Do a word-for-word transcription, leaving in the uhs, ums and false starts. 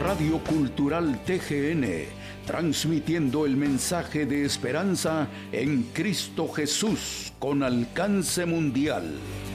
Radio Cultural T G N, transmitiendo el mensaje de esperanza en Cristo Jesús con alcance mundial.